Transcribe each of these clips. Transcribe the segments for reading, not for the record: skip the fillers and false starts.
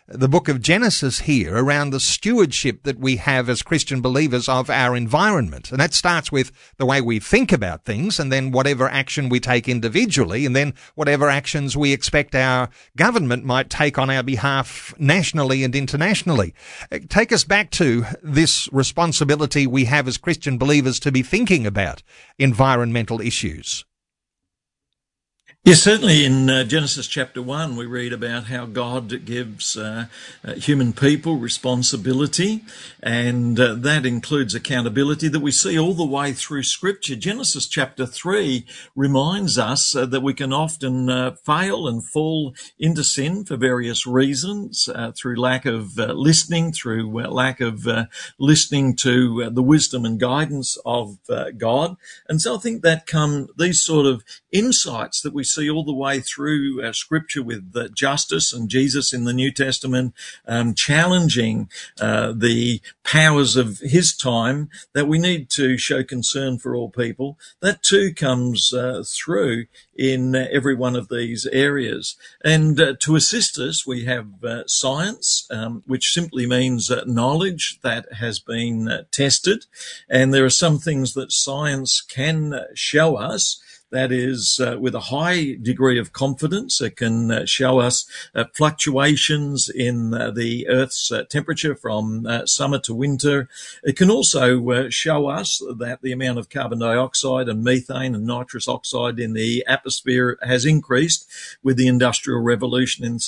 the book of Genesis here around the stewardship that we have as Christian believers of our environment. And that starts with the way we think about things, and then whatever action we take individually, and then whatever actions we expect our government might take on our behalf nationally and internationally. Take us back to this responsibility we have as Christian believers to be thinking about environmental issues. Yes, certainly in Genesis chapter 1, we read about how God gives human people responsibility, and that includes accountability that we see all the way through Scripture. Genesis chapter 3 reminds us that we can often fail and fall into sin for various reasons, through lack of listening, through lack of listening to the wisdom and guidance of God. And so I think that these sort of insights that we see all the way through Scripture with justice and Jesus in the New Testament challenging the powers of his time, that we need to show concern for all people. That too comes through in every one of these areas. And to assist us, we have science, which simply means knowledge that has been tested. And there are some things that science can show us. That is, with a high degree of confidence. It can show us fluctuations in the Earth's temperature from summer to winter. It can also show us that the amount of carbon dioxide and methane and nitrous oxide in the atmosphere has increased with the Industrial Revolution in the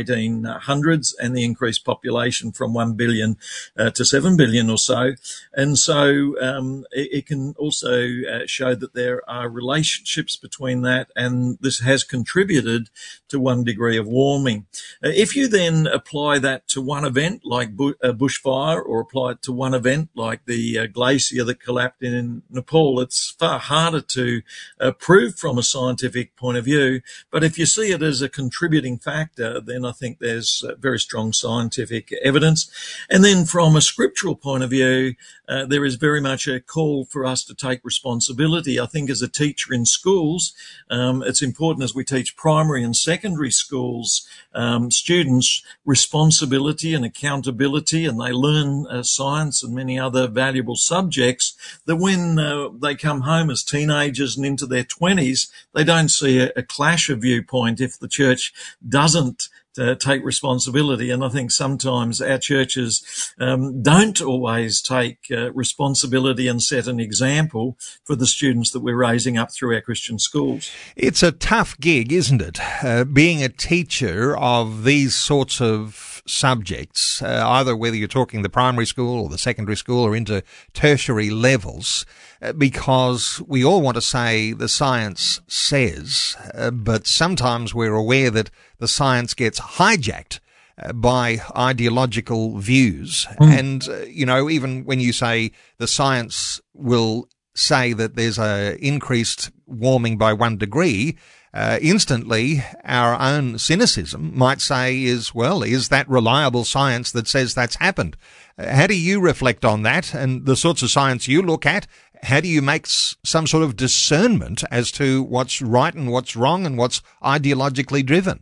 1800s and the increased population from 1 billion to 7 billion or so. And so it can also show that there are relationships between that, and this has contributed to 1 degree of warming. If you then apply that to one event like a bushfire, or apply it to one event like the glacier that collapsed in Nepal, it's far harder to prove from a scientific point of view. But if you see it as a contributing factor, then I think there's very strong scientific evidence. And then from a scriptural point of view, there is very much a call for us to take responsibility. I think as a teacher in schools, it's important as we teach primary and secondary schools, students responsibility and accountability, and they learn science and many other valuable subjects, that when they come home as teenagers and into their 20s, they don't see a clash of viewpoint if the church doesn't take responsibility. And I think sometimes our churches don't always take responsibility and set an example for the students that we're raising up through our Christian schools. It's a tough gig, isn't it? Being a teacher of these sorts of subjects, either whether you're talking the primary school or the secondary school or into tertiary levels, because we all want to say the science says, but sometimes we're aware that the science gets hijacked by ideological views. And, even when you say the science will say that there's a increased warming by 1 degree, instantly our own cynicism might say is that reliable science that says that's happened? How do you reflect on that and the sorts of science you look at? How do you make some sort of discernment as to what's right and what's wrong and what's ideologically driven?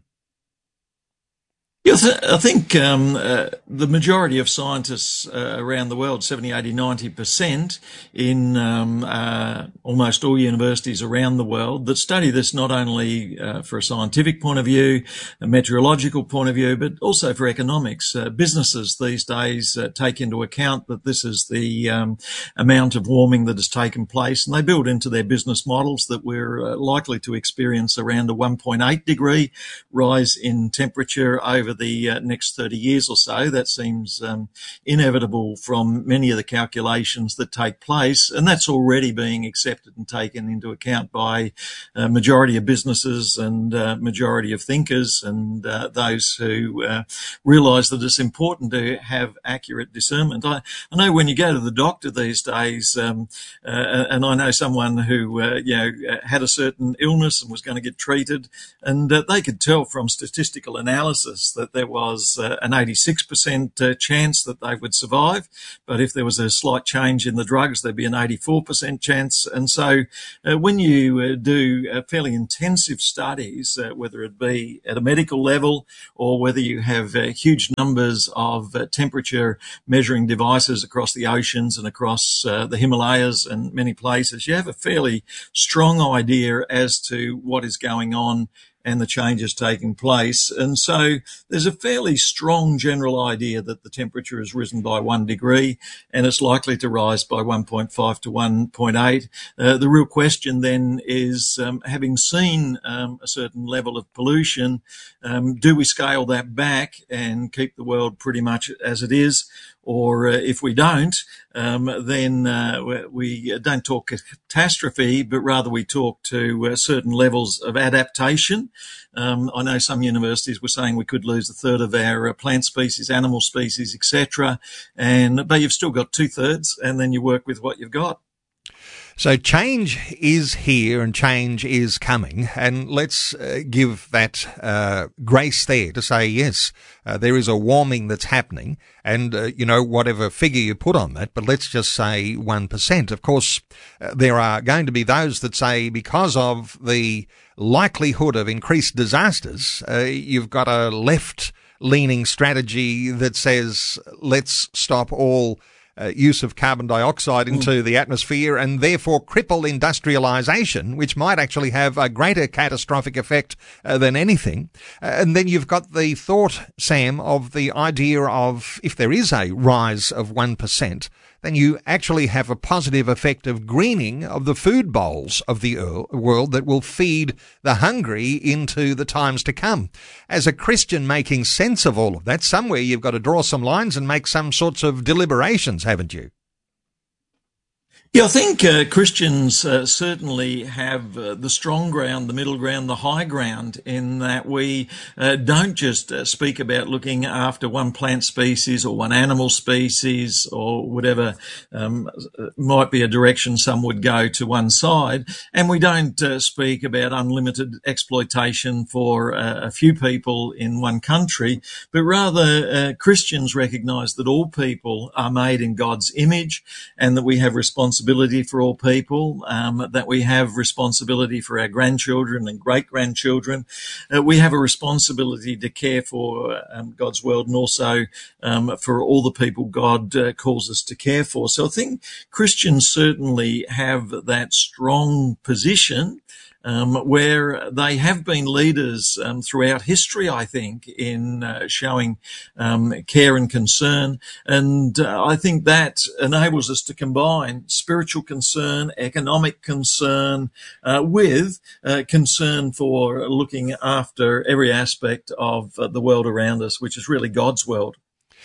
Yes, I think the majority of scientists around the world, 70, 80, 90% in almost all universities around the world, that study this not only for a scientific point of view, a meteorological point of view, but also for economics. Businesses these days take into account that this is the amount of warming that has taken place, and they build into their business models that we're likely to experience around a 1.8 degree rise in temperature over the next 30 years or so. That seems inevitable from many of the calculations that take place, and that's already being accepted and taken into account by a majority of businesses and majority of thinkers and those who realise that it's important to have accurate discernment. I know when you go to the doctor these days, and I know someone who had a certain illness and was going to get treated, and they could tell from statistical analysis that there was an 86% chance that they would survive, but if there was a slight change in the drugs, there'd be an 84% chance. And so when you do fairly intensive studies, whether it be at a medical level or whether you have huge numbers of temperature measuring devices across the oceans and across the Himalayas and many places, you have a fairly strong idea as to what is going on and the changes taking place. And so there's a fairly strong general idea that the temperature has risen by 1 degree and it's likely to rise by 1.5 to 1.8. The real question then is, having seen a certain level of pollution, do we scale that back and keep the world pretty much as it is? Or if we don't, then we don't talk catastrophe, but rather we talk to certain levels of adaptation. I know some universities were saying we could lose a third of our plant species, animal species, etc. But you've still got 2/3, and then you work with what you've got. So change is here and change is coming, and let's give that grace there to say, yes, there is a warming that's happening, and, whatever figure you put on that, but let's just say 1%. Of course, there are going to be those that say because of the likelihood of increased disasters, you've got a left-leaning strategy that says, let's stop all use of carbon dioxide into the atmosphere and therefore cripple industrialisation, which might actually have a greater catastrophic effect than anything. And then you've got the thought, Sam, of the idea of if there is a rise of 1%, then you actually have a positive effect of greening of the food bowls of the world that will feed the hungry into the times to come. As a Christian making sense of all of that, somewhere you've got to draw some lines and make some sorts of deliberations, haven't you? Yeah, I think Christians certainly have the strong ground, the middle ground, the high ground, in that we don't just speak about looking after one plant species or one animal species or whatever might be a direction some would go to one side, and we don't speak about unlimited exploitation for a few people in one country, but rather Christians recognise that all people are made in God's image and that we have responsibility for all people, that we have responsibility for our grandchildren and great-grandchildren. We have a responsibility to care for God's world and also for all the people God calls us to care for. So I think Christians certainly have that strong position where they have been leaders throughout history, I think, in showing care and concern. And I think that enables us to combine spiritual concern, economic concern, with concern for looking after every aspect of the world around us, which is really God's world.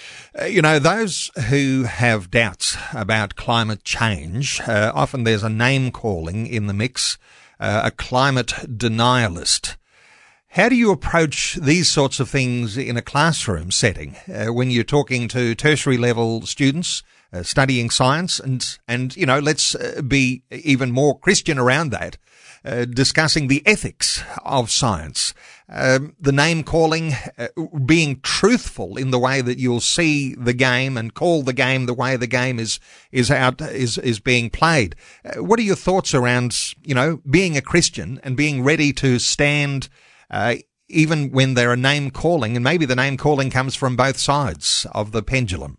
Those who have doubts about climate change, often there's a name calling in the mix. A climate denialist. How do you approach these sorts of things in a classroom setting when you're talking to tertiary level students studying science and let's be even more Christian around that, discussing the ethics of science, the name calling, being truthful in the way that you'll see the game and call the game the way the game is being played. What are your thoughts around, being a Christian and being ready to stand, even when there are name calling, and maybe the name calling comes from both sides of the pendulum?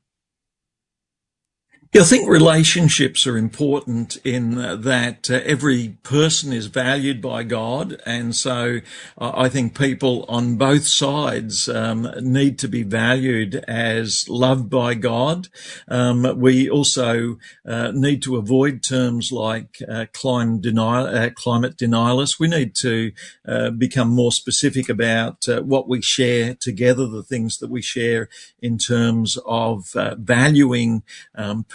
Yeah, I think relationships are important in that every person is valued by God, and so I think people on both sides need to be valued as loved by God. We also need to avoid terms like climate denialists. We need to become more specific about what we share together, the things that we share in terms of valuing people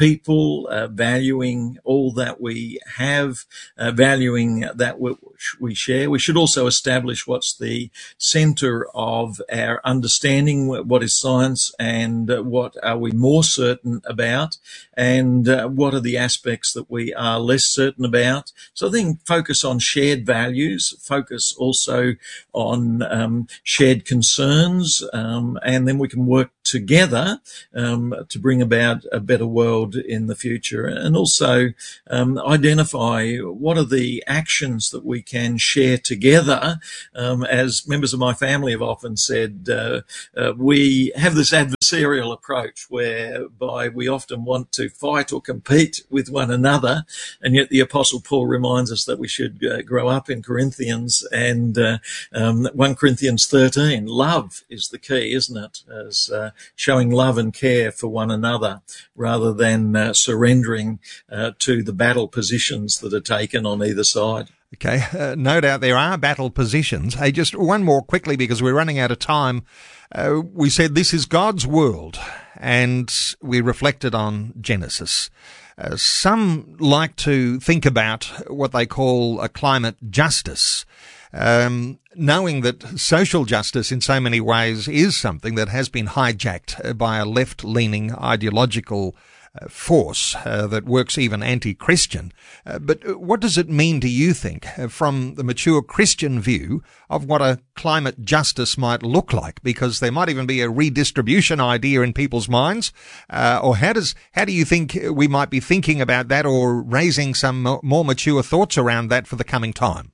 people, valuing all that we have, valuing that which we share. We should also establish what's the center of our understanding, what is science, and what are we more certain about, and what are the aspects that we are less certain about. So I think focus on shared values, focus also on shared concerns, and then we can work together to bring about a better world in the future, and also identify what are the actions that we can share together. As members of my family have often said, we have this adversarial approach whereby we often want to fight or compete with one another, and yet the Apostle Paul reminds us that we should grow up in Corinthians, and 1 Corinthians 13, love is the key, isn't it? As showing love and care for one another rather than surrendering to the battle positions that are taken on either side. Okay, no doubt there are battle positions. Hey, just one more quickly because we're running out of time. We said this is God's world, and we reflected on Genesis. Some like to think about what they call a climate justice, knowing that social justice in so many ways is something that has been hijacked by a left-leaning ideological force that works even anti-Christian. But what does it mean, do you think, from the mature Christian view of what a climate justice might look like? Because there might even be a redistribution idea in people's minds. Or how do you think we might be thinking about that, or raising some more mature thoughts around that for the coming time?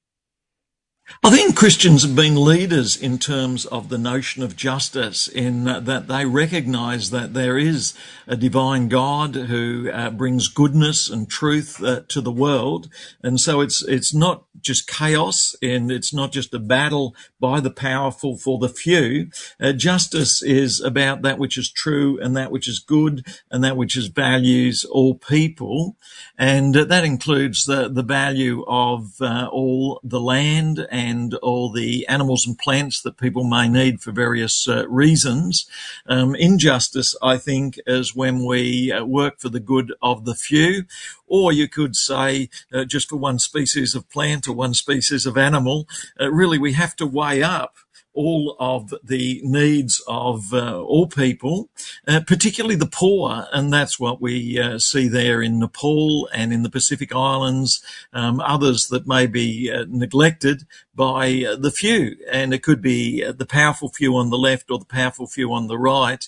I think Christians have been leaders in terms of the notion of justice, in that they recognise that there is a divine God who brings goodness and truth to the world, and so it's not just chaos, and it's not just a battle by the powerful for the few. Justice is about that which is true and that which is good and that which is values all people, and that includes the value of all the land and all the animals and plants that people may need for various reasons. Injustice, I think, is when we work for the good of the few, or you could say just for one species of plant or one species of animal. Really, we have to weigh up all of the needs of all people, particularly the poor, and that's what we see there in Nepal and in the Pacific Islands, others that may be neglected by the few, and it could be the powerful few on the left or the powerful few on the right.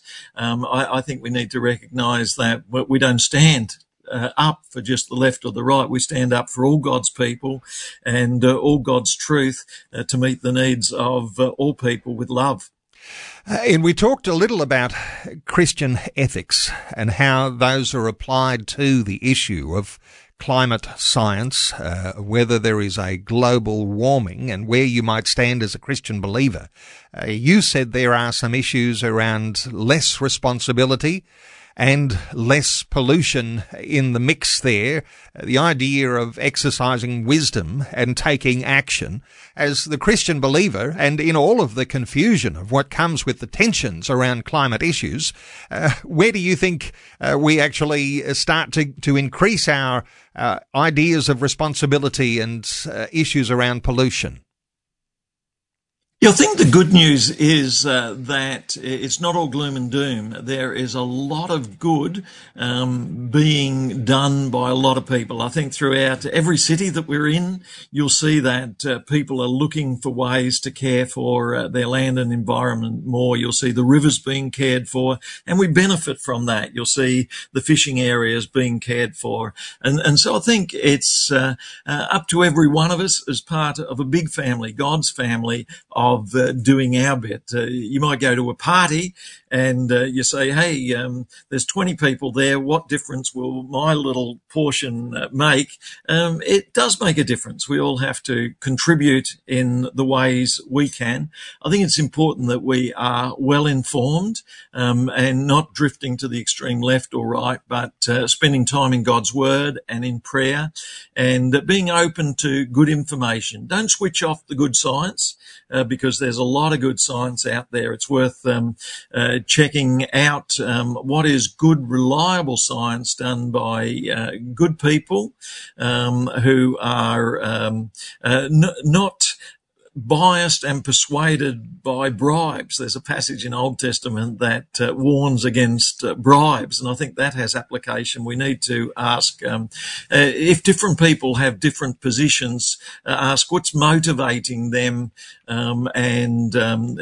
I think we need to recognise that we don't stand up for just the left or the right. We stand up for all God's people and all God's truth to meet the needs of all people with love. And we talked a little about Christian ethics and how those are applied to the issue of climate science, whether there is a global warming and where you might stand as a Christian believer. You said there are some issues around less responsibility and less pollution in the mix there. The idea of exercising wisdom and taking action as the Christian believer, and in all of the confusion of what comes with the tensions around climate issues, where do you think we actually start to increase our ideas of responsibility and issues around pollution? Yeah, I think the good news is that it's not all gloom and doom. There is a lot of good being done by a lot of people. I think throughout every city that we're in, you'll see that people are looking for ways to care for their land and environment more. You'll see the rivers being cared for, and we benefit from that. You'll see the fishing areas being cared for. And so I think it's up to every one of us as part of a big family, God's family, of doing our bit. You might go to a party and you say, hey, there's 20 people there. What difference will my little portion make? It does make a difference. We all have to contribute in the ways we can. I think it's important that we are well informed and not drifting to the extreme left or right, but spending time in God's word and in prayer, and being open to good information. Don't switch off the good science, because there's a lot of good science out there. It's worth checking out what is good, reliable science done by good people who are not biased and persuaded by bribes. There's a passage in Old Testament that warns against bribes, and I think that has application. We need to ask if different people have different positions, ask what's motivating them, and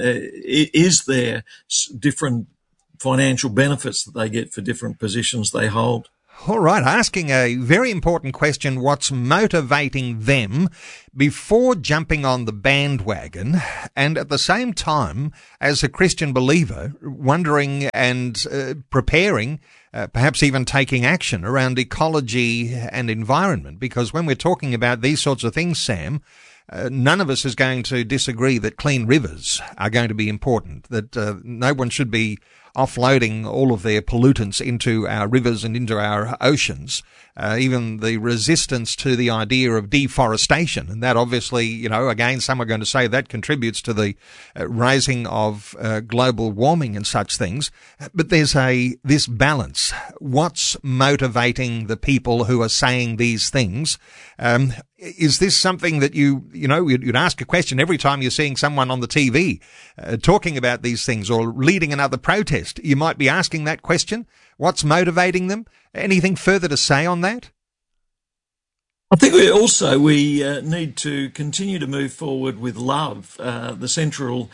is there different financial benefits that they get for different positions they hold. All right, asking a very important question, what's motivating them before jumping on the bandwagon, and at the same time, as a Christian believer, wondering and preparing, perhaps even taking action around ecology and environment. Because when we're talking about these sorts of things, Sam, none of us is going to disagree that clean rivers are going to be important, that no one should be offloading all of their pollutants into our rivers and into our oceans, even the resistance to the idea of deforestation. And that obviously, again, some are going to say that contributes to the rising of global warming and such things. But there's this balance. What's motivating the people who are saying these things? Is this something that you'd ask a question every time you're seeing someone on the TV talking about these things or leading another protest? You might be asking that question. What's motivating them? Anything further to say on that? I think we need to continue to move forward with love. The central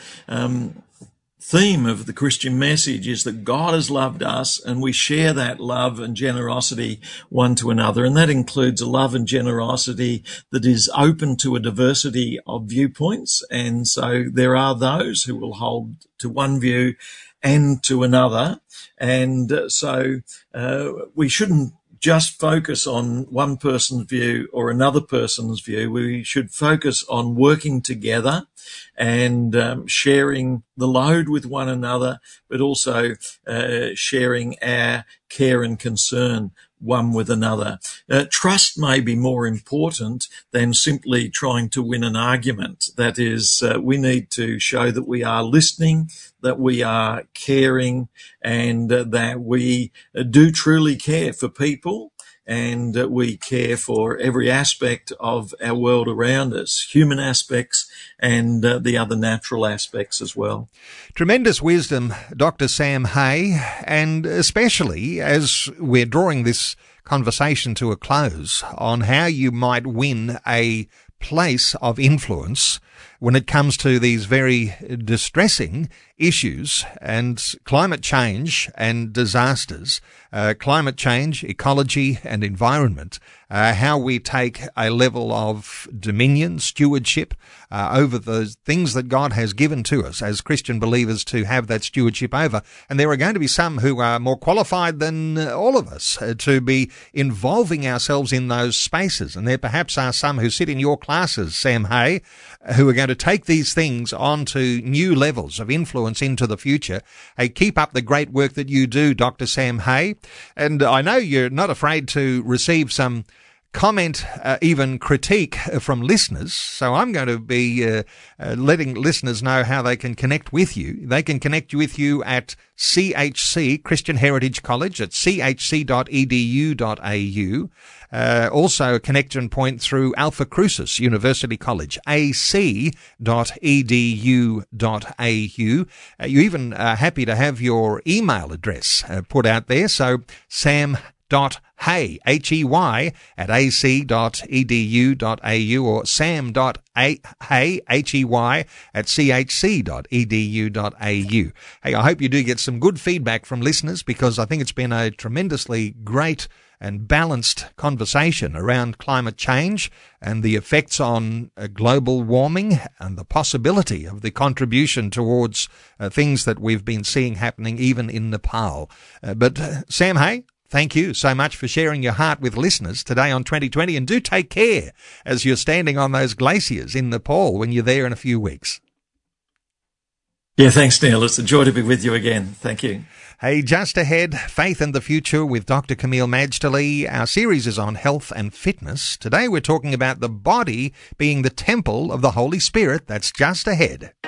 theme of the Christian message is that God has loved us, and we share that love and generosity one to another. And that includes a love and generosity that is open to a diversity of viewpoints. And so there are those who will hold to one view and to another. And so we shouldn't just focus on one person's view or another person's view. We should focus on working together and sharing the load with one another, but also sharing our care and concern one with another. Trust may be more important than simply trying to win an argument. That is, we need to show that we are listening, that we are caring, and that we do truly care for people, and we care for every aspect of our world around us, human aspects and the other natural aspects as well. Tremendous wisdom, Dr. Sam Hay, and especially as we're drawing this conversation to a close on how you might win a place of influence when it comes to these very distressing issues and climate change and disasters, climate change, ecology and environment, how we take a level of dominion, stewardship over the things that God has given to us as Christian believers to have that stewardship over. And there are going to be some who are more qualified than all of us to be involving ourselves in those spaces. And there perhaps are some who sit in your classes, Sam Hay, who are going to take these things on to new levels of influence into the future. Hey, keep up the great work that you do, Dr. Sam Hay. And I know you're not afraid to receive some comment, even critique from listeners. So I'm going to be letting listeners know how they can connect with you. They can connect with you at CHC, Christian Heritage College, at chc.edu.au. Also a connection point through Alpha Crucis University College, ac.edu.au. You're even happy to have your email address put out there. So sam.hay, H-E-Y, at ac.edu.au, or sam.hay, H-E-Y, at chc.edu.au. Hey, I hope you do get some good feedback from listeners, because I think it's been a tremendously great and balanced conversation around climate change and the effects on global warming and the possibility of the contribution towards things that we've been seeing happening even in Nepal. But Sam Hay, thank you so much for sharing your heart with listeners today on 2020, and do take care as you're standing on those glaciers in Nepal when you're there in a few weeks. Yeah, thanks, Neil. It's a joy to be with you again. Thank you. Hey, just ahead, Faith and the Future with Dr. Camille Majdali. Our series is on health and fitness. Today we're talking about the body being the temple of the Holy Spirit. That's just ahead.